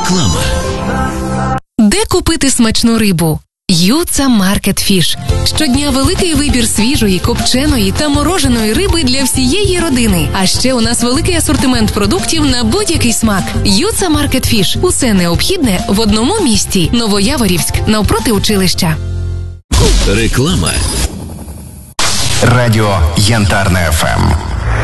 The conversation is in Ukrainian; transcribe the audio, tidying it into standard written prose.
Реклама. Де купити смачну рибу? Юца Маркет Фіш. Щодня великий вибір свіжої, копченої та мороженої риби для всієї родини. А ще у нас великий асортимент продуктів на будь-який смак. Юца Маркет Фіш. Усе необхідне в одному місці. Новояворівськ, навпроти училища. Реклама. Радіо Янтарне ФМ.